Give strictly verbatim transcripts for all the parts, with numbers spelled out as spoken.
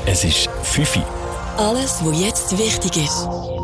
Es ist fünf Uhr. Alles, was jetzt wichtig ist.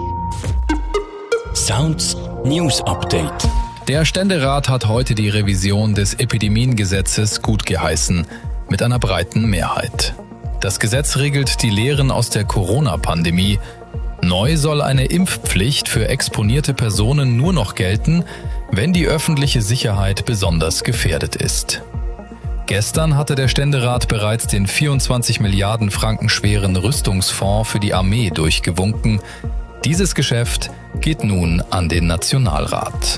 Sounds News Update. Der Ständerat hat heute die Revision des Epidemiengesetzes gutgeheißen, mit einer breiten Mehrheit. Das Gesetz regelt die Lehren aus der Corona-Pandemie. Neu soll eine Impfpflicht für exponierte Personen nur noch gelten, wenn die öffentliche Sicherheit besonders gefährdet ist. Gestern hatte der Ständerat bereits den vierundzwanzig Milliarden Franken schweren Rüstungsfonds für die Armee durchgewunken. Dieses Geschäft geht nun an den Nationalrat.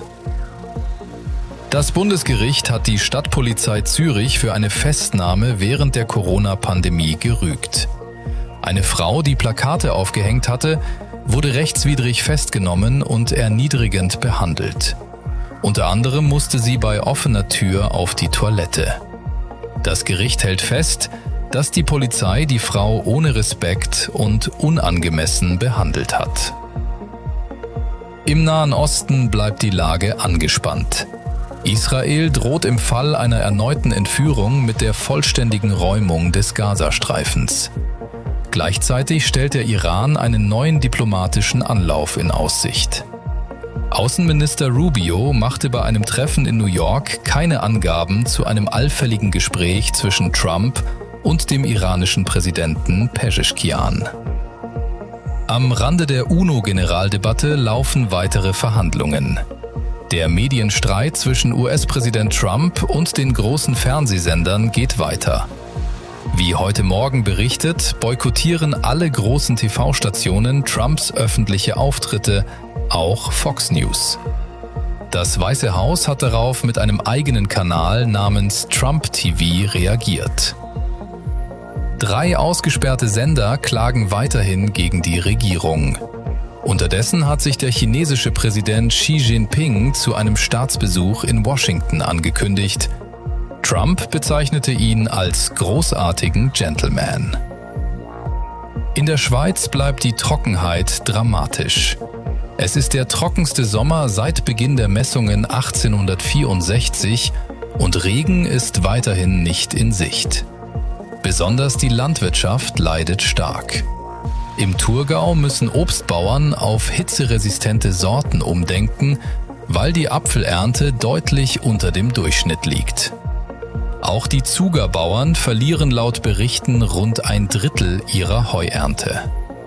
Das Bundesgericht hat die Stadtpolizei Zürich für eine Festnahme während der Corona-Pandemie gerügt. Eine Frau, die Plakate aufgehängt hatte, wurde rechtswidrig festgenommen und erniedrigend behandelt. Unter anderem musste sie bei offener Tür auf die Toilette. Das Gericht hält fest, dass die Polizei die Frau ohne Respekt und unangemessen behandelt hat. Im Nahen Osten bleibt die Lage angespannt. Israel droht im Fall einer erneuten Entführung mit der vollständigen Räumung des Gazastreifens. Gleichzeitig stellt der Iran einen neuen diplomatischen Anlauf in Aussicht. Außenminister Rubio machte bei einem Treffen in New York keine Angaben zu einem allfälligen Gespräch zwischen Trump und dem iranischen Präsidenten Pezeshkian. Am Rande der UNO-Generaldebatte laufen weitere Verhandlungen. Der Medienstreit zwischen U S-Präsident Trump und den großen Fernsehsendern geht weiter. Wie heute Morgen berichtet, boykottieren alle großen T V-Stationen Trumps öffentliche Auftritte, auch Fox News. Das Weiße Haus hat darauf mit einem eigenen Kanal namens Trump T V reagiert. Drei ausgesperrte Sender klagen weiterhin gegen die Regierung. Unterdessen hat sich der chinesische Präsident Xi Jinping zu einem Staatsbesuch in Washington angekündigt. Trump bezeichnete ihn als großartigen Gentleman. In der Schweiz bleibt die Trockenheit dramatisch. Es ist der trockenste Sommer seit Beginn der Messungen achtzehnhundertvierundsechzig und Regen ist weiterhin nicht in Sicht. Besonders die Landwirtschaft leidet stark. Im Thurgau müssen Obstbauern auf hitzeresistente Sorten umdenken, weil die Apfelernte deutlich unter dem Durchschnitt liegt. Auch die Zugerbauern verlieren laut Berichten rund ein Drittel ihrer Heuernte.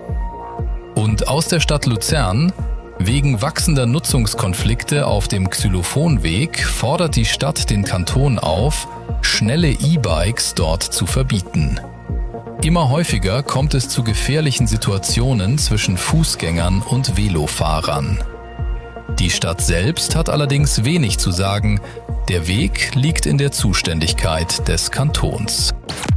Und aus der Stadt Luzern: Wegen wachsender Nutzungskonflikte auf dem Xylophonweg fordert die Stadt den Kanton auf, schnelle E-Bikes dort zu verbieten. Immer häufiger kommt es zu gefährlichen Situationen zwischen Fußgängern und Velofahrern. Die Stadt selbst hat allerdings wenig zu sagen. Der Weg liegt in der Zuständigkeit des Kantons.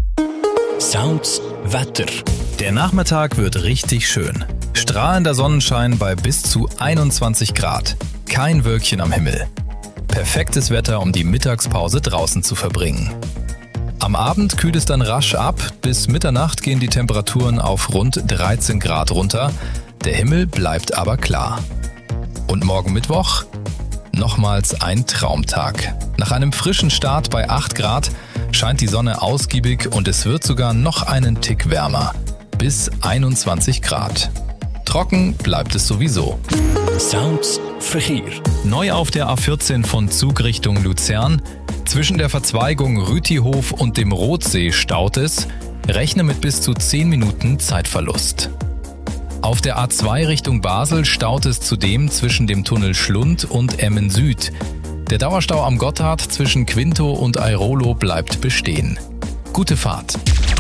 Sounds Wetter. Der Nachmittag wird richtig schön. Strahlender Sonnenschein bei bis zu einundzwanzig Grad. Kein Wölkchen am Himmel. Perfektes Wetter, um die Mittagspause draußen zu verbringen. Am Abend kühlt es dann rasch ab. Bis Mitternacht gehen die Temperaturen auf rund dreizehn Grad runter. Der Himmel bleibt aber klar. Und morgen Mittwoch? Nochmals ein Traumtag. Nach einem frischen Start bei acht Grad scheint die Sonne ausgiebig und es wird sogar noch einen Tick wärmer. Bis einundzwanzig Grad. Trocken bleibt es sowieso. Sounds Verkehr. Neu auf der A vierzehn von Zug Richtung Luzern. Zwischen der Verzweigung Rütihof und dem Rotsee staut es. Rechne mit bis zu zehn Minuten Zeitverlust. Auf der A zwei Richtung Basel staut es zudem zwischen dem Tunnel Schlund und Emmen Süd. Der Dauerstau am Gotthard zwischen Quinto und Airolo bleibt bestehen. Gute Fahrt.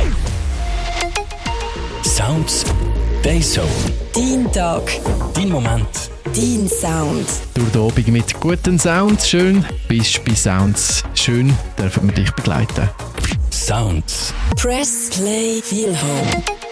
Sounds Dayzone. Dein Tag. Dein Moment. Dein Sound. Durch den Abend mit guten Sounds. Schön bist bei Sounds. Schön dürfen wir dich begleiten. Sounds. Press Play Feel Home.